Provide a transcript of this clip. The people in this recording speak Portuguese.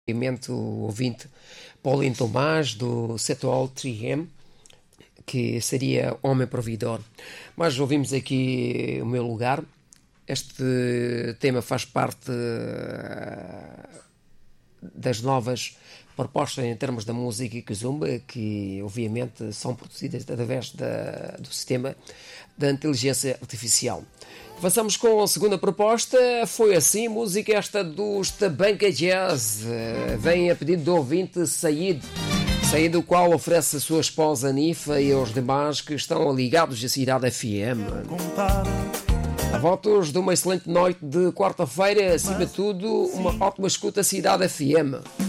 o ouvinte Paulinho Tomás, do Setual 3M, que seria Homem Providor. Mas ouvimos aqui O Meu Lugar. Este tema faz parte das novas propostas em termos da música e kizomba, que obviamente são produzidas através do sistema da inteligência artificial. Avançamos com a segunda proposta. Foi assim, música esta dos Tabanca Jazz. Vem a pedido do ouvinte Saíd, o qual oferece a sua esposa Nifa e aos demais que estão ligados à Cidade FM. A votos de uma excelente noite de quarta-feira, acima de tudo, uma ótima escuta Cidade FM.